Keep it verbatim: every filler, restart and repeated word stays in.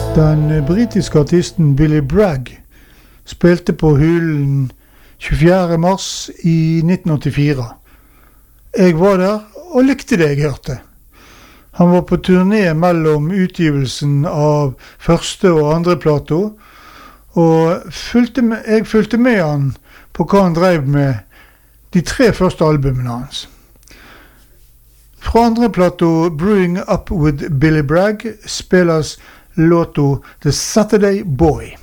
Den britiske artisten Billy Bragg spilte på Hulen tjuefjerde mars i nitten åttifire. Jeg var der og likte det jeg hørte. Han var på turné mellom utgivelsen av første og andre plato, og fulgte med, jeg fulgte med han på hva han drev med de tre første albumene hans. Fra andre plato Brewing Up with Billy Bragg spilles låto The Saturday Boy.